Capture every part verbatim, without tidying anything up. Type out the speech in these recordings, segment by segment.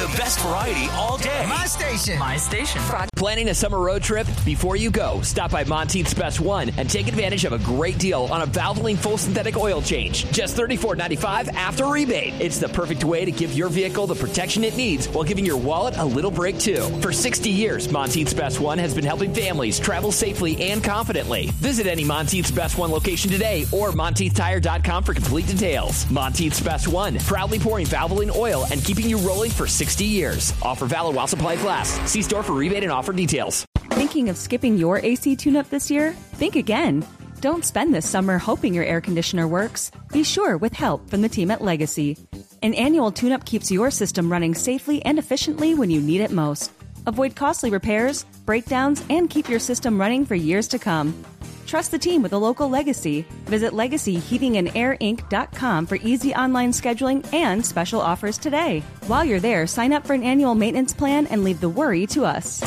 The best variety all day. My station. My station. Planning a summer road trip? Before you go, stop by Monteith's Best One and take advantage of a great deal on a Valvoline full synthetic oil change. Just thirty-four ninety-five after rebate. It's the perfect way to give your vehicle the protection it needs while giving your wallet a little break, too. For sixty years, Monteith's Best One has been helping families travel safely and confidently. Visit any Monteith's Best One location today or Monteith Tire dot com for complete details. Monteith's Best One, proudly pouring Valvoline oil and keeping you rolling for sixty years. Offer valid while supplies last. See store for rebate and offer details. Thinking of skipping your A C tune-up this year? Think again. Don't spend this summer hoping your air conditioner works. Be sure with help from the team at Legacy. An annual tune-up keeps your system running safely and efficiently when you need it most. Avoid costly repairs, breakdowns, and keep your system running for years to come. Trust the team with a local Legacy. Visit legacy heating and air inc dot com for easy online scheduling and special offers today. While you're there, sign up for an annual maintenance plan and leave the worry to us.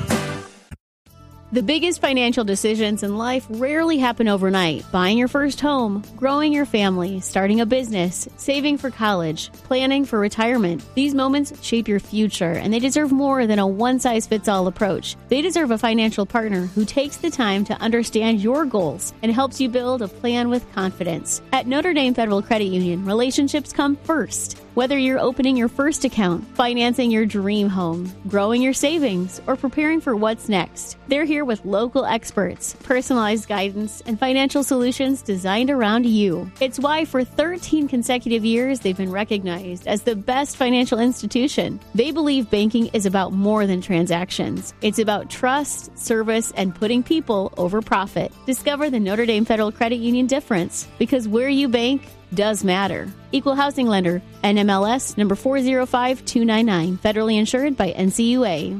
The biggest financial decisions in life rarely happen overnight. Buying your first home, growing your family, starting a business, saving for college, planning for retirement. These moments shape your future, and they deserve more than a one-size-fits-all approach. They deserve a financial partner who takes the time to understand your goals and helps you build a plan with confidence. At Notre Dame Federal Credit Union, relationships come first. Whether you're opening your first account, financing your dream home, growing your savings, or preparing for what's next, they're here with local experts, personalized guidance, and financial solutions designed around you. It's why for thirteen consecutive years, they've been recognized as the best financial institution. They believe banking is about more than transactions. It's about trust, service, and putting people over profit. Discover the Notre Dame Federal Credit Union difference, because where you bank does matter. Equal housing lender, N M L S number four zero five two nine nine, federally insured by N C U A.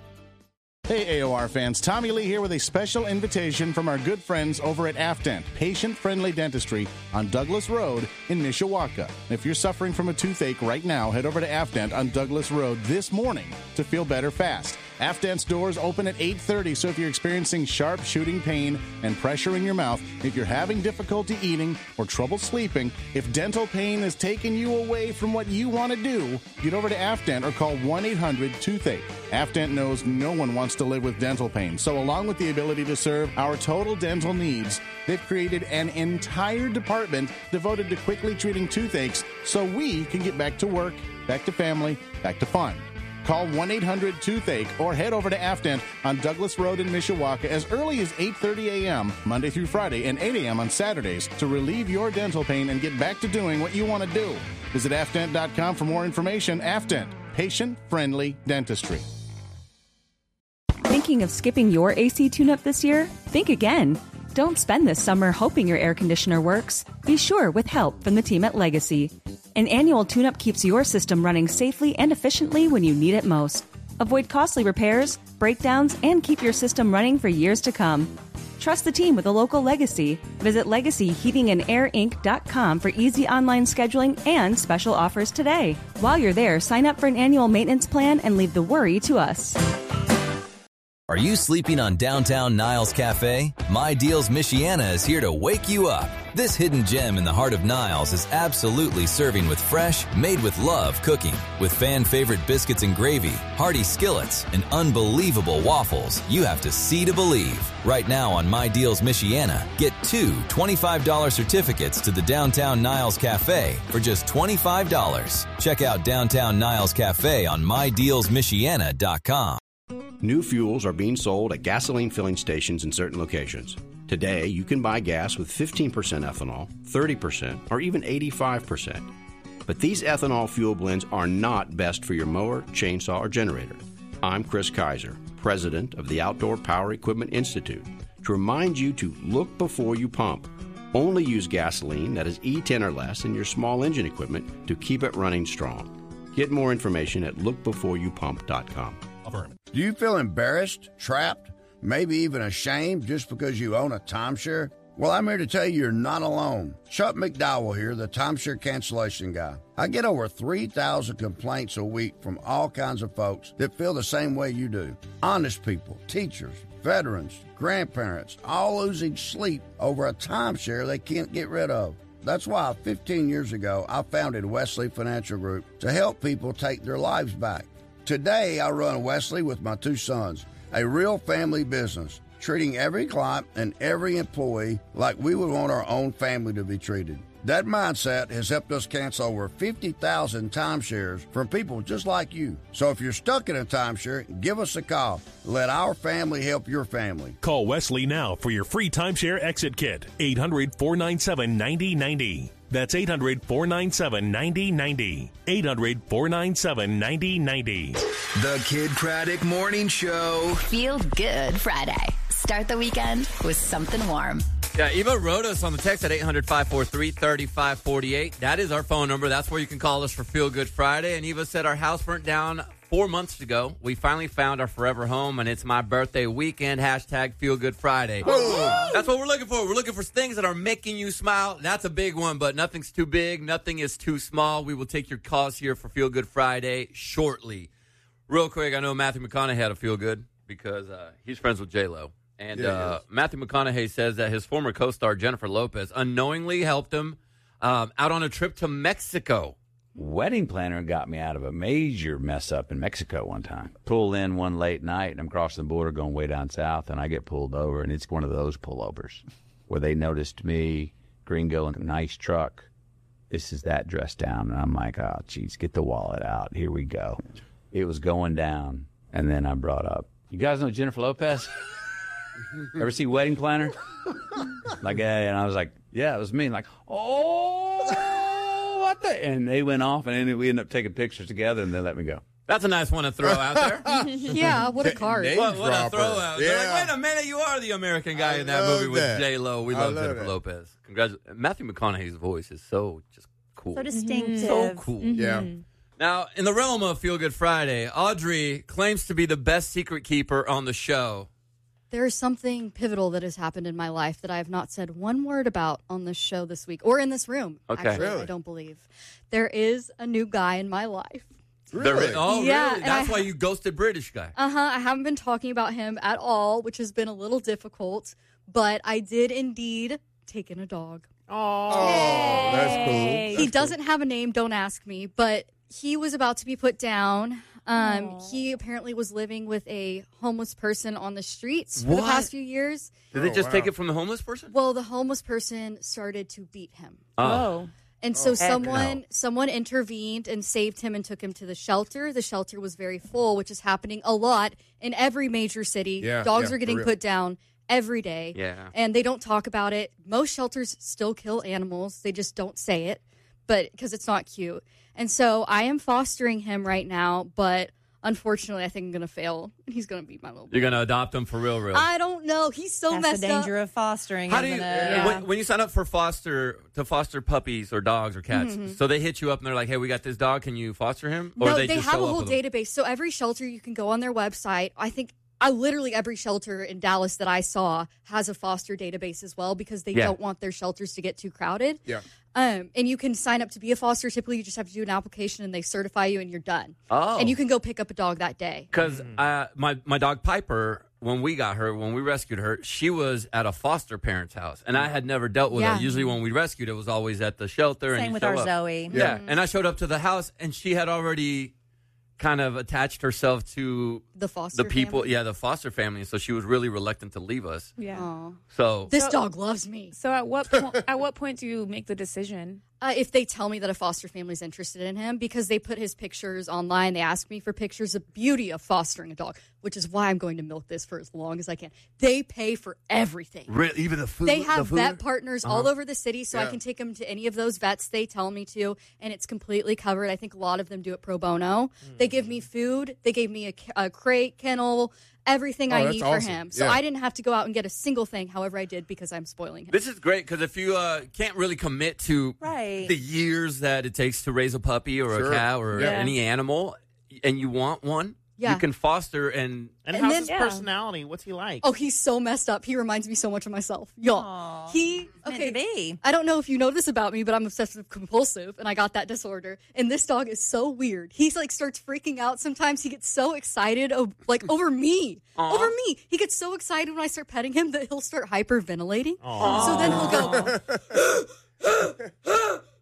Hey, A O R fans, Tommy Lee here with a special invitation from our good friends over at Afdent, patient-friendly dentistry on Douglas Road in Mishawaka. If you're suffering from a toothache right now, head over to Afdent on Douglas Road this morning to feel better fast. Afdent's doors open at eight thirty, so if you're experiencing sharp shooting pain and pressure in your mouth, if you're having difficulty eating or trouble sleeping, if dental pain is taking you away from what you want to do, get over to Afdent or call one eight hundred toothache. Afdent knows no one wants to live with dental pain, so along with the ability to serve our total dental needs, they've created an entire department devoted to quickly treating toothaches so we can get back to work, back to family, back to fun. Call one eight hundred toothache or head over to Afdent on Douglas Road in Mishawaka as early as eight thirty a.m. Monday through Friday and eight a.m. on Saturdays to relieve your dental pain and get back to doing what you want to do. Visit afdent dot com for more information. Afdent, patient-friendly dentistry. Thinking of skipping your A C tune-up this year? Think again. Don't spend this summer hoping your air conditioner works. Be sure with help from the team at Legacy. An annual tune-up keeps your system running safely and efficiently when you need it most. Avoid costly repairs, breakdowns, and keep your system running for years to come. Trust the team with a local Legacy. Visit legacy heating and air inc dot com for easy online scheduling and special offers today. While you're there, sign up for an annual maintenance plan and leave the worry to us. Are you sleeping on downtown Niles Cafe? My Deals Michiana is here to wake you up. This hidden gem in the heart of Niles is absolutely serving with fresh, made with love cooking. With fan-favorite biscuits and gravy, hearty skillets, and unbelievable waffles, you have to see to believe. Right now on My Deals Michiana, get two twenty-five dollars certificates to the Downtown Niles Cafe for just twenty-five dollars. Check out Downtown Niles Cafe on my deals michiana dot com. New fuels are being sold at gasoline filling stations in certain locations. Today, you can buy gas with fifteen percent ethanol, thirty percent, or even eighty-five percent. But these ethanol fuel blends are not best for your mower, chainsaw, or generator. I'm Chris Kaiser, president of the Outdoor Power Equipment Institute, to remind you to look before you pump. Only use gasoline that is E ten or less in your small engine equipment to keep it running strong. Get more information at look before you pump dot com. Do you feel embarrassed, trapped, maybe even ashamed just because you own a timeshare? Well, I'm here to tell you you're not alone. Chuck McDowell here, the timeshare cancellation guy. I get over three thousand complaints a week from all kinds of folks that feel the same way you do. Honest people, teachers, veterans, grandparents, all losing sleep over a timeshare they can't get rid of. That's why fifteen years ago, I founded Wesley Financial Group to help people take their lives back. Today, I run Wesley with my two sons, a real family business, treating every client and every employee like we would want our own family to be treated. That mindset has helped us cancel over fifty thousand timeshares from people just like you. So if you're stuck in a timeshare, give us a call. Let our family help your family. Call Wesley now for your free timeshare exit kit. eight hundred, four nine seven, nine zero nine zero. That's eight hundred, four nine seven, nine zero nine zero. eight hundred, four nine seven, nine zero nine zero. The Kid Craddock Morning Show. Feel good Friday. Start the weekend with something warm. Yeah, Eva wrote us on the text at eight hundred, five four three, three five four eight. That is our phone number. That's where you can call us for Feel Good Friday. And Eva said our house burnt down four months ago. We finally found our forever home, and it's my birthday weekend. Hashtag Feel Good Friday. That's what we're looking for. We're looking for things that are making you smile. That's a big one, but nothing's too big. Nothing is too small. We will take your calls here for Feel Good Friday shortly. Real quick, I know Matthew McConaughey had a feel good because uh, he's friends with J-Lo. And yeah, uh, Matthew McConaughey says that his former co-star Jennifer Lopez unknowingly helped him um, out on a trip to Mexico. Wedding planner got me out of a major mess up in Mexico one time. Pulled in one late night, and I'm crossing the border going way down south, and I get pulled over, and it's one of those pullovers where they noticed me, gringo, in a nice truck. This is that dressed down, and I'm like, oh, geez, get the wallet out. Here we go. It was going down, and then I brought up, you guys know Jennifer Lopez? Ever see Wedding Planner? Like, uh, and I was like, yeah, it was me. And like, oh, what the? And they went off, and then we ended up taking pictures together, and they let me go. That's a nice one to throw out there. Yeah, what a card. What, what a throw out. Yeah. They're like, wait a minute, you are the American guy I in that movie with J-Lo. We love, love Jennifer that. Lopez. Congratulations. Matthew McConaughey's voice is so just cool. So distinctive. So cool. Mm-hmm. Yeah. Now, in the realm of Feel Good Friday, Audrey claims to be the best secret keeper on the show. There is something pivotal that has happened in my life that I have not said one word about on this show this week or in this room. Okay. Actually, Really? I don't believe. There is a new guy in my life. Really? Oh, Yeah, really? and That's I- why you ghosted British guy. Uh-huh. I haven't been talking about him at all, which has been a little difficult, but I did indeed take in a dog. Oh, that's cool. He doesn't have a name, don't ask me, but he was about to be put down. Um, he apparently was living with a homeless person on the streets for the What? past few years. Did they just take it from the homeless person? Well, the homeless person started to beat him. Oh. And so Oh. someone Heck no. someone intervened and saved him and took him to the shelter. The shelter was very full, which is happening a lot in every major city. Yeah, Dogs yeah, are getting for real. put down every day. Yeah. And they don't talk about it. Most shelters still kill animals. They just don't say it, but because it's not cute. And so I am fostering him right now, but unfortunately I think I'm going to fail. He's going to be my little boy. You're going to adopt him for real, real. I don't know. He's so That's messed the danger up. of fostering, How do isn't you, it? Yeah. when, when you sign up for foster, to foster puppies or dogs or cats, Mhm. so they hit you up and they're like, hey, we got this dog, can you foster him? Or No, they, they, just have show a up whole with them? database. So every shelter you can go on their website. I think I literally every shelter in Dallas that I saw has a foster database as well because they Yeah. don't want their shelters to get too crowded. Yeah. Um, and you can sign up to be a foster. Typically, you just have to do an application and they certify you and you're done. Oh. And you can go pick up a dog that day. Because uh, my, my dog Piper, when we got her, when we rescued her, she was at a foster parent's house. And I had never dealt with Yeah. her. Usually when we rescued, it was always at the shelter. and Same you with show our up. Zoe. Yeah. Mhm. And I showed up to the house, and she had already kind of attached herself to The foster the people. family? Yeah, the foster family. So she was really reluctant to leave us. Yeah. Aw. So This So- dog loves me. So at what po- at what point do you make the decision? Uh, if they tell me that a foster family is interested in him because they put his pictures online, they ask me for pictures. The beauty of fostering a dog, which is why I'm going to milk this for as long as I can. They pay for everything. Re- even the food. They the have food? vet partners all Uh-huh. over the city, so I Yeah. can take them to any of those vets they tell me to, and it's completely covered. I think a lot of them do it pro bono. They give me food. They gave me a, ca- a crate, kennel, everything Oh, I that's need for awesome. him. So Yeah. I didn't have to go out and get a single thing. However, I did because I'm spoiling him. This is great because if you uh, can't really commit to Right. the years that it takes to raise a puppy or Sure. a cat or Yeah. any animal, and you want one, Yeah. you can foster and And, And how's then- his Yeah. personality? What's he like? Oh, he's so messed up. He reminds me so much of myself. Y'all. He Meant okay. to be. I don't know if you know this about me, but I'm obsessive compulsive and I got that disorder. And this dog is so weird. He's like starts freaking out sometimes. He gets so excited o- like over me. Aw. Over me. He gets so excited when I start petting him that he'll start hyperventilating. Aw. So then he'll go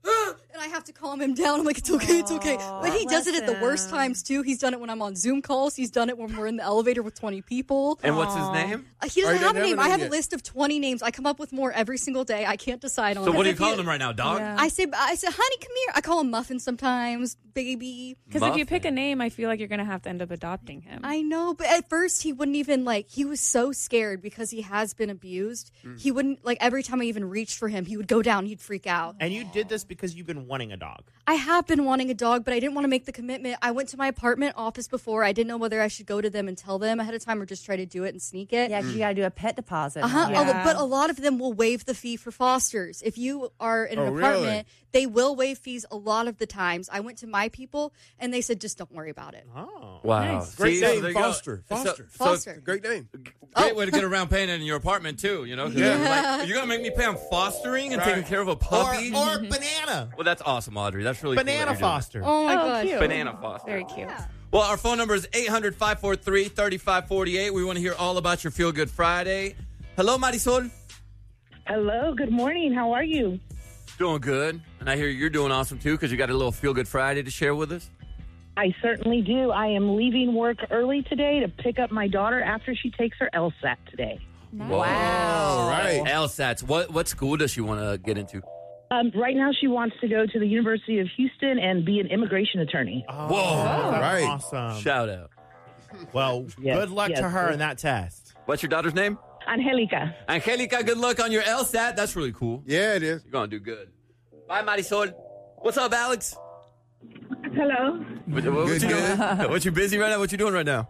And I have to calm him down. I'm like, it's okay, it's okay. But he does it at the worst times, too. He's done it when I'm on Zoom calls. He's done it when we're in the elevator with twenty people. And what's his name? Uh, he doesn't Oh, he have a doesn't name. have a I have name a list of twenty names. I come up with more every single day. I can't decide on So it. what are you calling him right now, dog? I say, I say, honey, come here. I call him Muffin sometimes, baby. Because if you pick a name, I feel like you're going to have to end up adopting him. I know, but at first he wouldn't even, like, he was so scared because he has been abused. Mm. He wouldn't, like, every time I even reached for him, he would go down, he'd freak out. And you did this because you've been wanting a dog. I have been wanting a dog, but I didn't want to make the commitment. I went to my apartment office before. I didn't know whether I should go to them and tell them ahead of time or just try to do it and sneak it. Yeah, 'cause you got to do a pet deposit. Uh-huh. Yeah. A- But a lot of them will waive the fee for fosters. If you are in an Oh, apartment, really? they will waive fees a lot of the times. I went to my people, and they said, just don't worry about it. Oh. Wow. Nice. Great See, so name, there you go. Foster. So- Foster. so- Foster. Great name. Great way to get around paying it in your apartment, too, you know? 'Cause Yeah. you're like, you're going to make me pay on fostering and Right. taking care of a puppy? Or, or banana. Well, that's awesome, Audrey. That's really cool that Banana you're doing foster. Oh, my Oh, gosh. cute. Banana foster. Very cute. Well, our phone number is eight hundred, five four three, three five four eight. We want to hear all about your Feel Good Friday. Hello, Marisol. Hello, good morning. How are you? Doing good. And I hear you're doing awesome, too, because you got a little Feel Good Friday to share with us. I certainly do. I am leaving work early today to pick up my daughter after she takes her LSAT today. Whoa. All right. LSATs. What, what school does she want to get into? Um, right now, she wants to go to the University of Houston and be an immigration attorney. Oh, Whoa. that's Right. awesome. Shout out. Well, Yes, good luck yes, to her yes. in that test. What's your daughter's name? Angelica. Angelica, good luck on your LSAT. That's really cool. Yeah, it is. You're going to do good. Bye, Marisol. What's up, Alex? Hello. What, what, what Good, you good. doing? What, you busy right now? What you doing right now?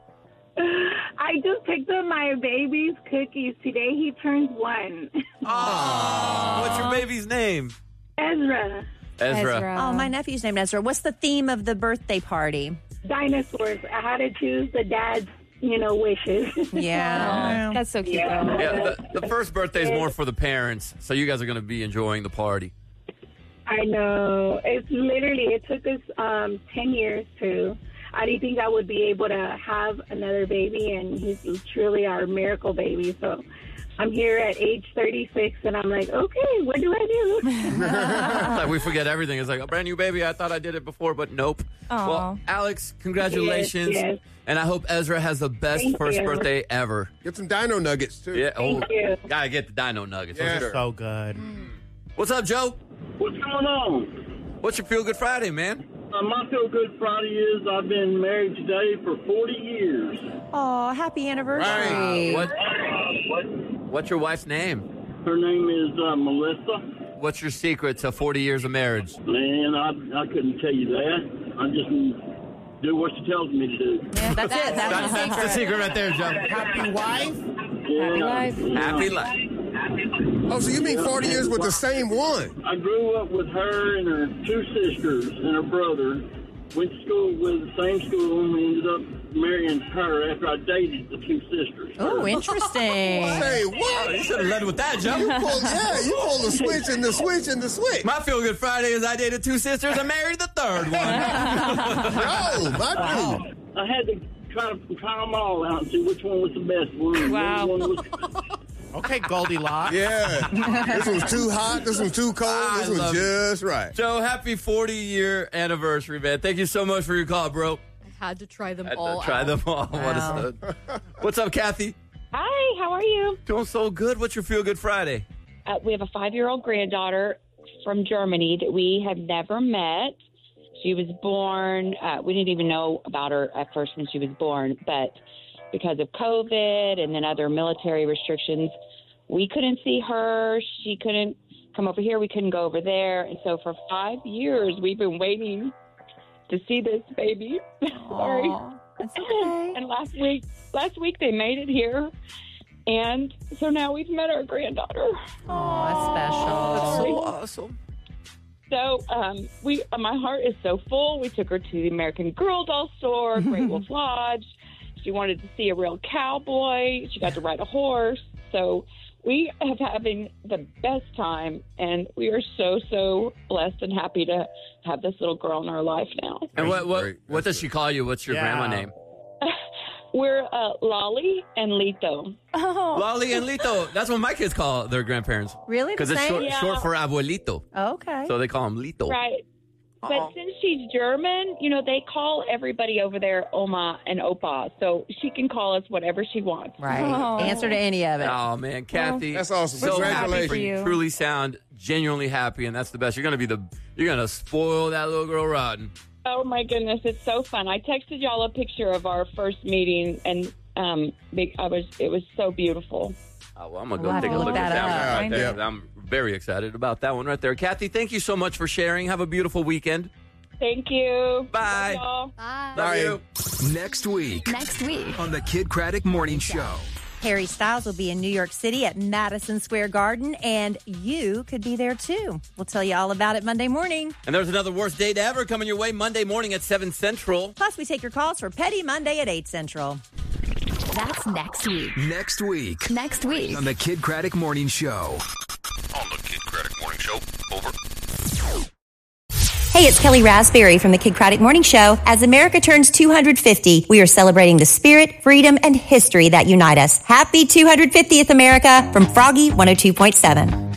I just picked up my baby's cookies. Today he turns one. Oh, what's your baby's name? Ezra. Ezra. Oh, my nephew's named Ezra. What's the theme of the birthday party? Dinosaurs. I had to choose the dad's, you know, wishes. Yeah. That's so cute, Yeah. though. Yeah, the, the first birthday is more for the parents, so you guys are going to be enjoying the party. I know. It's literally, it took us um, ten years to, I didn't think I would be able to have another baby, and he's truly our miracle baby. So I'm here at age thirty-six, and I'm like, okay, what do I do? It's like we forget everything. It's like a brand new baby. I thought I did it before, but nope. Aw. Well, Alex, congratulations. Yes, yes. And I hope Ezra has the best Thank first you. birthday ever. Get some dino nuggets, too. Yeah. Thank oh, you. Gotta get the dino nuggets. Yeah. For sure. So good. What's up, Joe? What's going on? What's your Feel Good Friday, man? Uh, my feel good Friday is I've been married today for forty years. Oh, happy anniversary. What? What? What's your wife's name? Her name is uh, Melissa. What's your secret to forty years of marriage? Man, I, I couldn't tell you that. I just do what she tells me to do. Yeah, that's it. That's, That's, the that's the secret. secret right there, Joe. Happy wife? Yeah, Happy life. you know, Happy life. Oh, so you mean forty years with the same one? I grew up with her and her two sisters and her brother. Went to school with the same school, and we ended up marrying her after I dated the two sisters. Oh, interesting. Say Oh, what? you should have led with that, Joe. You pulled, yeah, you pulled the switch and the switch and the switch. My Feel Good Friday is I dated two sisters and married the third one. Oh, my dude. I had to try to try them all out and see which one was the best one. Wow. Which one was, Okay, Goldilocks. Yeah. This one's too hot. This one's too cold. I This one's love it. just right. Joe, happy forty-year anniversary, man. Thank you so much for your call, bro. I had to try them Had to all try out. them all. What a Wow. stud. What's up, Kathy? Hi, how are you? Doing so good. What's your Feel Good Friday? Uh, we have a five-year-old granddaughter from Germany that we have never met. She was born, uh, we didn't even know about her at first when she was born, but because of COVID and then other military restrictions, we couldn't see her. She couldn't come over here. We couldn't go over there. And so for five years, we've been waiting to see this baby. Sorry. That's okay. And last week, last week they made it here. And so now we've met our granddaughter. Oh, that's special. So awesome. So um, we, uh, my heart is so full. We took her to the American Girl doll store, Great Wolf Lodge. She wanted to see a real cowboy. She got to ride a horse. So we have having the best time, and we are so, so blessed and happy to have this little girl in our life now. And what what what does she call you? What's your Yeah. grandma name? We're uh, Lolly and Lito. Oh. Lolly and Lito. That's what my kids call their grandparents. Really? Because The it's same? short, Yeah. short for abuelito. Okay. So they call him Lito. Right. But since she's German, you know, they call everybody over there Oma and Opa, so she can call us whatever she wants. Right. Oh. Answer to any of it. Oh, man, Kathy. That's awesome. So happy Congratulations. for you. Truly sound genuinely happy, and that's the best. You're going to be the, you're going to spoil that little girl rotten. Oh, my goodness, it's so fun. I texted y'all a picture of our first meeting, and um, big- I was it was so beautiful. Oh, well, I'm going to We'll go have take to a look look at that that one up. right there. Yeah. I'm very excited about that one right there. Kathy, thank you so much for sharing. Have a beautiful weekend. Thank you. Bye. Love y'all. Bye. Love you. Next week Next week. on the Kid Craddock Morning Show. Harry Styles will be in New York City at Madison Square Garden, and you could be there too. We'll tell you all about it Monday morning. And there's another worst date ever coming your way Monday morning at seven Central. Plus, we take your calls for Petty Monday at eight Central. That's next week. Next week Next week. on the Kid Craddock Morning Show. On the Kid Craddock Morning Show. Over. Hey, it's Kelly Raspberry from the Kid Craddock Morning Show. As America turns two hundred fifty, we are celebrating the spirit, freedom, and history that unite us. Happy two hundred fiftieth, America, from Froggy one oh two point seven.